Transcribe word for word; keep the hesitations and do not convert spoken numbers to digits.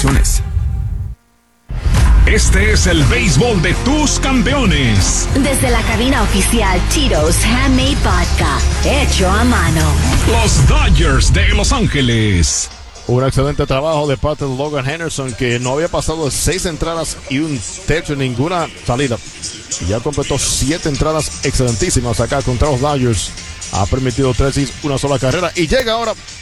restricciones. Este es el béisbol de tus campeones. Desde la cabina oficial Tito's Handmade Vodka, hecho a mano. Los Dodgers de Los Ángeles. Un excelente trabajo de parte de Logan Henderson, que no había pasado de seis entradas y un tercio en ninguna salida. Y ya completó siete entradas excelentísimas acá contra los Dodgers. Ha permitido tres y una sola carrera. Y llega ahora